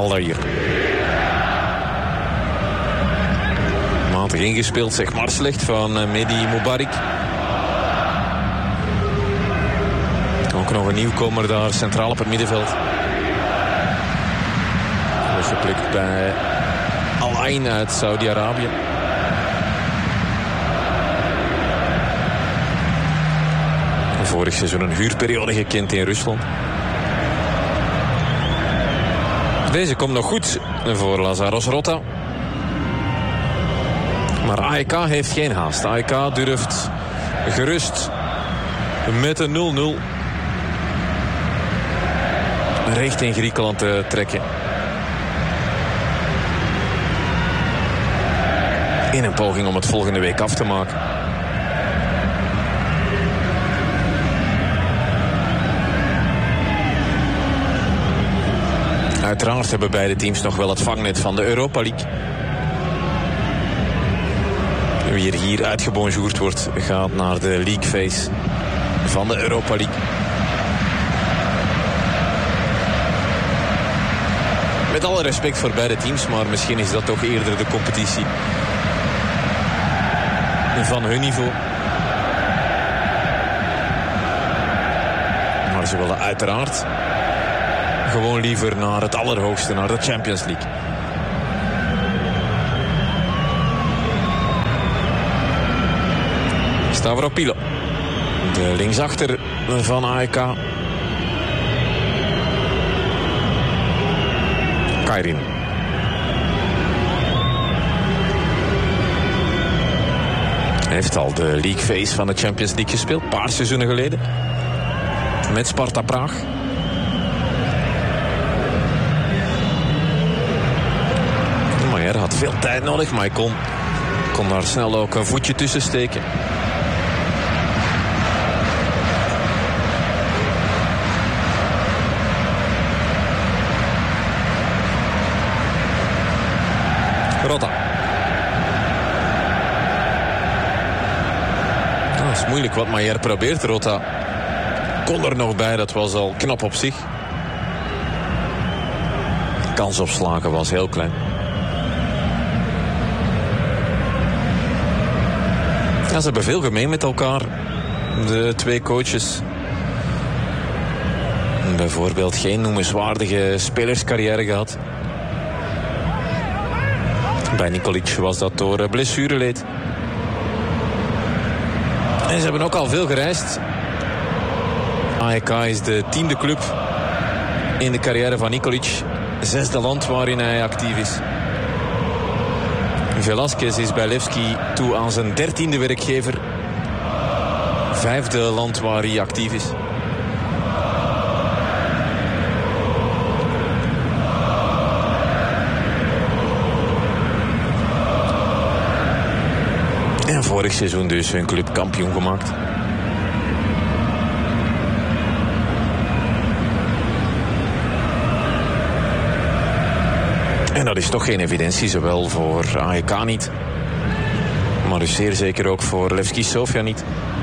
Aldair. Matig ingespeeld, zeg maar slecht, van Mehdi Mubarak. Ook nog een nieuwkomer daar centraal op het middenveld. Weggeplukt bij Al Ain uit Saudi-Arabië. Vorig seizoen een huurperiode gekend in Rusland. Deze komt nog goed voor Lazaros Rota. Maar AEK heeft geen haast. AEK durft gerust met een 0-0 richting Griekenland te trekken. In een poging om het volgende week af te maken. Uiteraard hebben beide teams nog wel het vangnet van de Europa League. Wie er hier uitgebonjourd wordt, gaat naar de League Phase van de Europa League. Met alle respect voor beide teams, maar misschien is dat toch eerder de competitie van hun niveau. Maar ze willen uiteraard gewoon liever naar het allerhoogste, naar de Champions League. Stavropilo, de linksachter van AEK. Kairin. Hij heeft al de League Phase van de Champions League gespeeld, een paar seizoenen geleden. Met Sparta Praag. Hij had veel tijd nodig, maar hij kon daar snel ook een voetje tussen steken. Rota. Dat is moeilijk wat Maier probeert. Rota kon er nog bij, dat was al knap op zich. De kans op slagen was heel klein. Ja, ze hebben veel gemeen met elkaar, de twee coaches. Bijvoorbeeld geen noemenswaardige spelerscarrière gehad. Bij Nikolic was dat door blessureleed. En ze hebben ook al veel gereisd. AEK is de 10e club in de carrière van Nikolic. 6e land waarin hij actief is. Velasquez is bij Levski toe aan zijn 13e werkgever. 5e land waar hij actief is. En vorig seizoen dus hun club kampioen gemaakt. En dat is toch geen evidentie, zowel voor AEK niet, maar dus zeer zeker ook voor Levski Sofia niet.